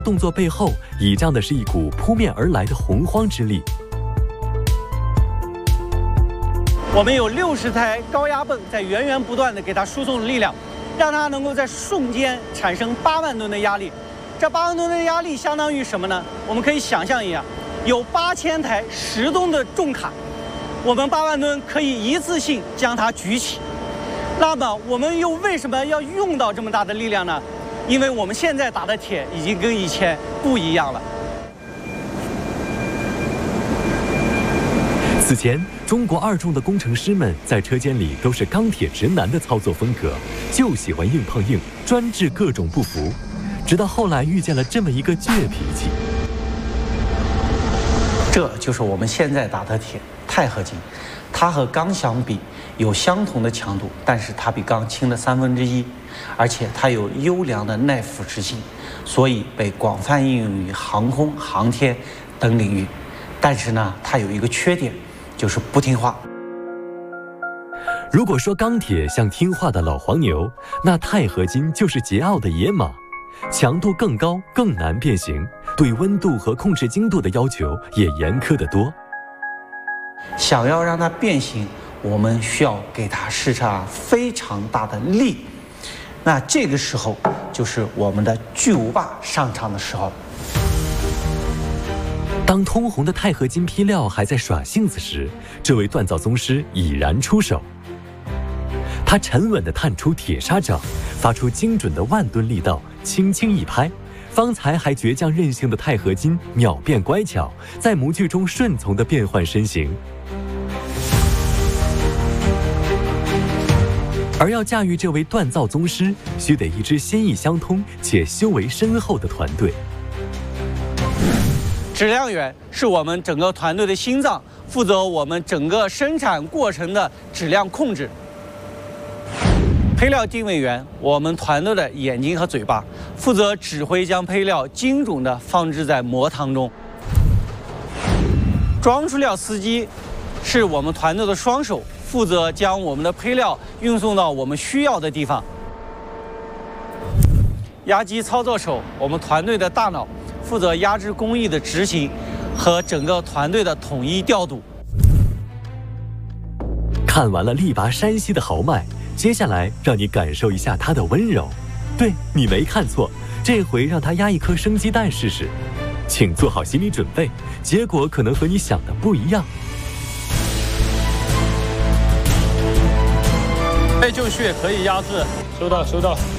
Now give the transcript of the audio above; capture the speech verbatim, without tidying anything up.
动作背后倚仗的是一股扑面而来的洪荒之力。 我们有六十台高压泵在源源不断的给它输送力量，让它能够在瞬间产生八万吨的压力。这八万吨的压力相当于什么呢？我们可以想象一下，有八千台十吨的重卡，我们八万吨可以一次性将它举起。那么我们又为什么要用到这么大的力量呢？因为我们现在打的铁已经跟以前不一样了。 此前，中国二重的工程师们在车间里都是钢铁直男的操作风格，就喜欢硬碰硬，专治各种不服。直到后来遇见了这么一个倔脾气。 这就是我们现在打的铁钛合金，它和钢相比有相同的强度，但是它比钢轻了三分之一，而且它有优良的耐腐蚀性，所以被广泛应用于航空、航天等领域。但是呢，它有一个缺点，就是不听话。 如果说钢铁像听话的老黄牛，那钛合金就是桀骜的野马，强度更高，更难变形，对温度和控制精度的要求也严苛得多。 想要让它变形，我们需要给它施加非常大的力。那这个时候就是我们的巨无霸上场的时候。 当通红的钛合金坯料还在耍性子时，这位锻造宗师已然出手。他沉稳地探出铁砂掌，发出精准的万吨力道，轻轻一拍，方才还倔强任性的钛合金秒变乖巧，在模具中顺从地变换身形。而要驾驭这位锻造宗师，需得一支心意相通且修为深厚的团队。 质量员是我们整个团队的心脏，负责我们整个生产过程的质量控制。配料定位员，我们团队的眼睛和嘴巴，负责指挥将配料精准地放置在模膛中。装出料司机是我们团队的双手，负责将我们的配料运送到我们需要的地方。压机操作手，我们团队的大脑，负责压制工艺的执行和整个团队的统一调度。 看完了力拔山兮的豪迈，接下来让你感受一下它的温柔。对，你没看错，这回让它压一颗生鸡蛋试试。请做好心理准备，结果可能和你想的不一样。 被就绪可以压制，收到收到。